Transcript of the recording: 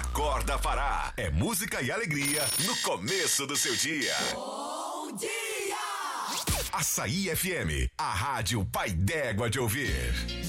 Acorda Pará. É música e alegria no começo do seu dia. Bom dia! Açaí FM, a rádio pai d'égua de ouvir.